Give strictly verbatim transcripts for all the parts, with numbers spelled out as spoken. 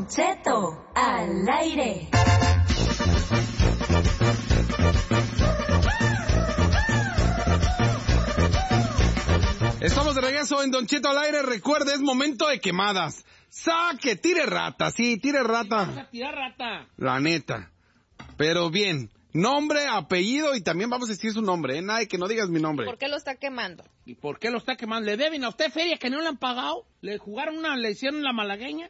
Don Cheto al aire. Estamos de regreso en Don Cheto al aire. Recuerde, es momento de quemadas. Saque, tire rata, sí, tire rata. Vamos a tirar rata. La neta. Pero bien, nombre, apellido y también vamos a decir su nombre, ¿eh? Nada de que no digas mi nombre. ¿Por qué lo está quemando? ¿Y por qué lo está quemando? ¿Le deben a usted feria que no le han pagado? ¿Le jugaron una, le hicieron la malagueña?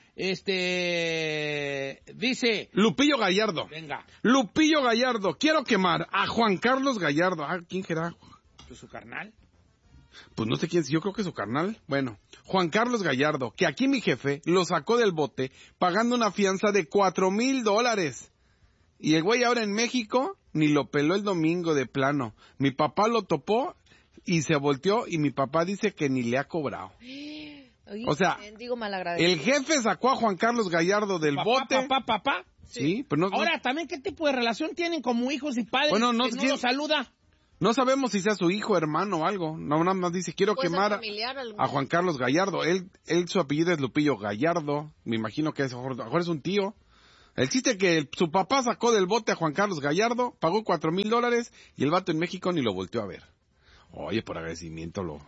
Este... Dice... Lupillo Gallardo. Venga. Lupillo Gallardo. Quiero quemar a Juan Carlos Gallardo. Ah, ¿quién será? ¿Pues su carnal? Pues no sé quién es, yo creo que es su carnal. Bueno, Juan Carlos Gallardo, que aquí mi jefe lo sacó del bote pagando una fianza de cuatro mil dólares. Y el güey ahora en México ni lo peló el domingo de plano. Mi papá lo topó y se volteó y mi papá dice que ni le ha cobrado. Oye, O sea, digo malagradecido. el jefe sacó a Juan Carlos Gallardo del Papá, bote. papá, papá. Sí, sí, pero no, Ahora, no, también, ¿qué tipo de relación tienen como hijos y padres Bueno, no que no sé- lo saluda? no sabemos si sea su hijo, hermano o algo. No, nada más dice, quiero Puede ser quemar familiar, algún- a Juan Carlos Gallardo. Él, él, su apellido es Lupillo Gallardo. Me imagino que es, a lo mejor es un tío. El chiste es que el- su papá sacó del bote a Juan Carlos Gallardo, pagó cuatro mil dólares y el vato en México ni lo volteó a ver. Oye, por agradecimiento lo...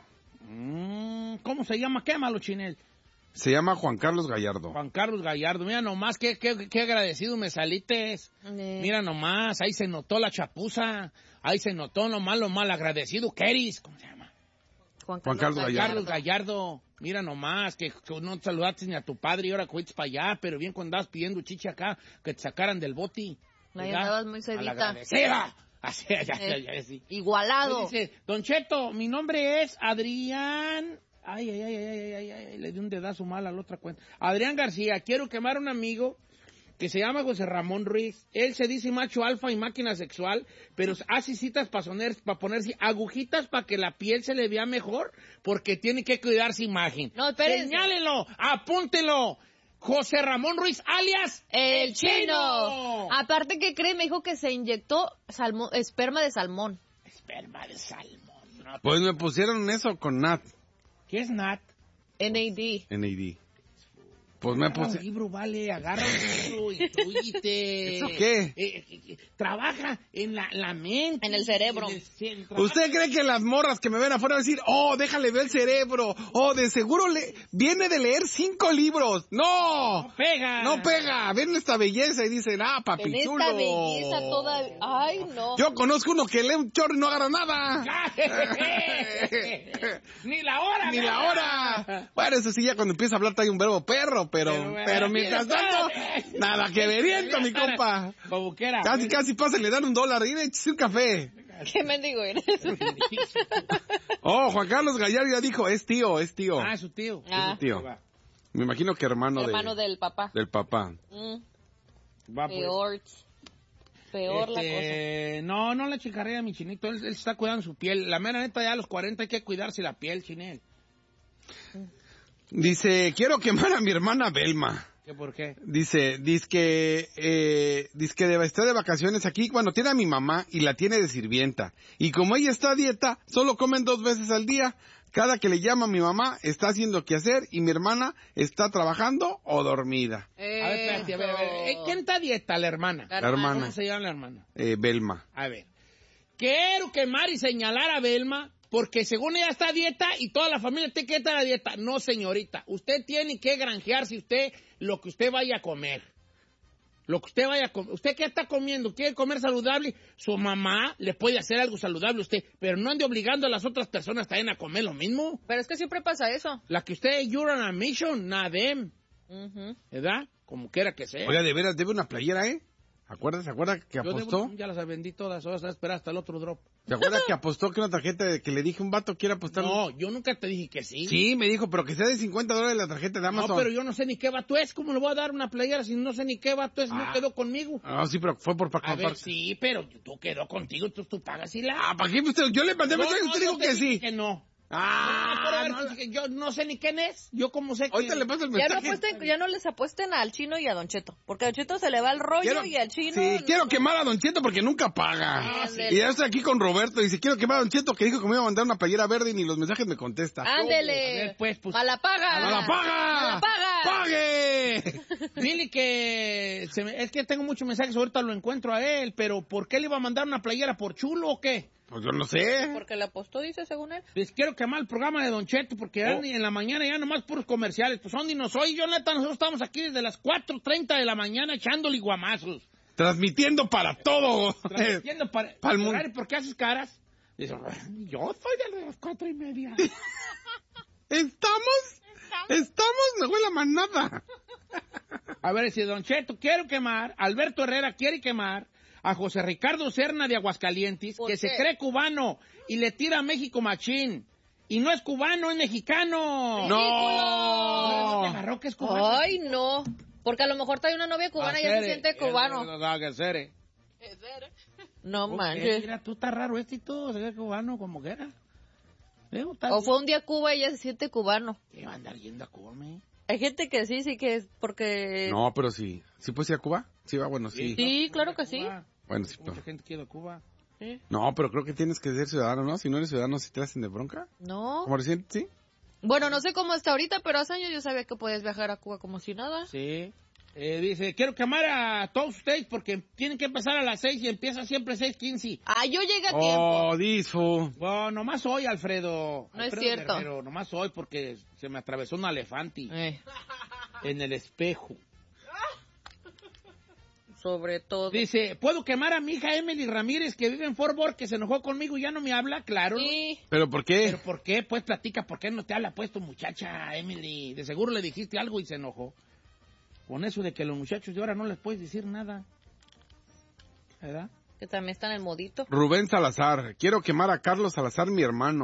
Mm, ¿Cómo se llama? Quémalo, Chinel. Se llama Juan Carlos Gallardo. Juan Carlos Gallardo. Mira nomás, qué, qué, qué agradecido me salites. Eh. Mira nomás, ahí se notó la chapuza. Ahí se notó nomás lo mal agradecido que eres. ¿Cómo se llama? Juan Juan Carlos Gallardo. Carlos Gallardo. Mira nomás, que, que no saludaste ni a tu padre y ahora fuiste para allá, pero bien cuando andabas pidiendo chichi acá, que te sacaran del boti. Ahí ¿verdad? andabas muy sedita. Malagradecida. Así, ya, ya, Eh, ya, sí. Igualado. Dice, Don Cheto, mi nombre es Adrián... Ay, ay, ay, ay, ay, ay, ay, le di un dedazo mal a la otra cuenta. Adrián García, quiero quemar a un amigo que se llama José Ramón Ruiz. Él se dice macho alfa y máquina sexual, pero hace citas para poner, para ponerse agujitas para que la piel se le vea mejor, porque tiene que cuidar su imagen. No, espérense. Señálelo, apúntelo. José Ramón Ruiz, alias El, El chino. Chino. Aparte, ¿qué cree? Me dijo que se inyectó salmo- esperma de salmón. Esperma de salmón. No, Pues me pusieron eso con Nat, ¿qué es Nat? N A D. N A D. Pues me Agarra puse... un libro, vale, agarra un libro, instrúyete. ¿Eso qué? Eh, eh, eh, trabaja en la, la mente. En el cerebro. En el cen- trabaja- ¿Usted cree que las morras que me ven afuera van a decir, oh, déjale ver el cerebro? Oh, de seguro le viene de leer cinco libros. ¡No! No pega. No pega. Ven esta belleza y dicen, ah, papi En esta chulo. belleza toda... Ay, no. Yo conozco uno que lee un chorro y no agarra nada. Ni la hora. Ni la hora. Bueno, eso sí, ya cuando empieza a hablar trae un verbo perro, pero, Pero, bueno, pero mientras tanto, espérate. nada que veriento, mi compa. Como que era. Casi, casi pasa, le dan un dólar y le eches un café. ¿Qué mendigo eres? Oh, Juan Carlos Gallardo ya dijo, es tío, es tío. Ah, su tío. Ah. Es tío. Me imagino que hermano, Hermano de, del papá. del papá. Mm, Va, pues. peor. Peor la cosa. Este, no, no le chicarrea a mi chinito. Él, él está cuidando su piel. La mera neta, ya a los cuarenta hay que cuidarse la piel, chinel. Dice, quiero quemar a mi hermana Belma. ¿Qué por qué? Dice, dice que, eh, dice que debe estar de vacaciones aquí cuando tiene a mi mamá y la tiene de sirvienta. Y como ella está a dieta, solo comen dos veces al día. Cada que le llama a mi mamá está haciendo qué hacer y mi hermana está trabajando o dormida. A ver, espérate, a ver, a ver. Eh, ¿Quién está a dieta? La hermana. La La hermana. ¿Cómo se llama la hermana? Eh, Belma. A ver. Quiero quemar y señalar a Belma porque según ella está a dieta y toda la familia tiene que estar a dieta. No, señorita. Usted tiene que granjearse usted lo que usted vaya a comer. Lo que usted vaya a comer. ¿Usted qué está comiendo? ¿Quiere comer saludable? Su mamá le puede hacer algo saludable a usted, pero no ande obligando a las otras personas también a comer lo mismo. Pero es que siempre pasa eso. La que usted, you're on a mission, not them. Ujú. ¿Verdad? Como quiera que sea. Oiga, de veras, debe una playera, ¿eh? ¿Acuerdas? ¿Se acuerda que Yo debo- apostó? ya las vendí todas, ahora se va a esperar hasta el otro drop. ¿Se acuerda que apostó que una tarjeta de que le dije un vato quiere apostar? No, yo nunca te dije que sí. Sí, me dijo, pero que sea de cincuenta dólares la tarjeta de Amazon. No, pero yo no sé ni qué vato es. ¿Cómo le voy a dar una playera si no sé ni qué vato es? Ah. No quedó conmigo. Ah, sí, pero fue por para A ver, sí, pero tú quedó contigo, tú, tú pagas y la... Ah, ¿para qué? Usted, yo le mandé No, mensaje y no, usted yo dijo te que dije sí. que no. Ah, no, yo no sé ni quién es. Yo como sé que... Ahorita le paso el Ya no, mensaje. apuesten, ya no les apuesten al Chino y a Don Cheto, porque a Don Cheto se le va el rollo Quiero- y al Chino... Sí, quiero quemar a Don Cheto porque nunca paga. Ah, sí. Y ya estoy aquí con Roberto. Dice, quiero quemar a Don Cheto que dijo que me iba a mandar una playera verde y ni los mensajes me contesta. ¡Ándele! A ver, pues, pues. ¡Mala paga! ¡A la paga! ¡A la paga! ¡Pague! Dile que... se me- es que tengo muchos mensajes, ahorita lo encuentro a él, pero ¿por qué le iba a mandar una playera? ¿Por chulo o qué? Pues yo no sé. Porque le apostó, dice, según él. Les quiero quemar el programa de Don Cheto porque ya Oh. ni en la mañana ya nomás puros comerciales. Pues ¿dónde no soy? Yo neta, nosotros estamos aquí desde las cuatro treinta de la mañana echándole guamazos. Transmitiendo para todo. Transmitiendo para... Pa'l mundo. ¿Por qué haces caras? Dice, yo soy de las cuatro y media. ¿Estamos? ¿Estamos? Me huele a manada. A ver, si Don Cheto, quiero quemar, Alberto Herrera quiere quemar a José Ricardo Serna de Aguascalientes, ¿Por que qué? se cree cubano y le tira a México machín. Y no es cubano, es mexicano. No. ¿No te agarró que es cubano? Ay, no. Porque a lo mejor trae una novia cubana y ya se Acere, siente cubano. acere. No Ok, manches. Mira, tú estás raro este y todo, se ve cubano como que era. Digo, está O bien. fue un día a Cuba y ya se siente cubano. ¿Qué va a andar yendo a Cuba, me? Hay gente que sí, sí que es porque... No, pero sí. ¿Sí puedes ir a Cuba? Sí, va, bueno, sí. Sí, claro que sí. Cuba. Bueno, sí, Mucha pero... gente quiere a Cuba. Sí. No, pero creo que tienes que ser ciudadano, ¿no? Si no eres ciudadano, ¿sí te hacen de bronca? No. ¿Como recién? ¿Sí? Bueno, no sé cómo está ahorita, pero hace años yo sabía que podías viajar a Cuba como si nada. Sí. Eh, dice, quiero quemar a todos ustedes porque tienen que empezar a las seis y empieza siempre seis quince. Ah, yo llegué a tiempo. Oh, disfo. Bueno, nomás hoy, Alfredo. No es Alfredo cierto. Guerrero, nomás hoy porque se me atravesó un elefante Eh, en el espejo. sobre todo. Dice, ¿puedo quemar a mi hija Emily Ramírez que vive en Fort Worth, que se enojó conmigo y ya no me habla? Claro. Sí. ¿Pero por qué? ¿Pero por qué? Pues platica, ¿por qué no te habla pues tu muchacha, Emily? De seguro le dijiste algo y se enojó. Con eso de que los muchachos de ahora no les puedes decir nada. ¿Verdad? Que también está en el modito. Rubén Salazar. Quiero quemar a Carlos Salazar, mi hermano.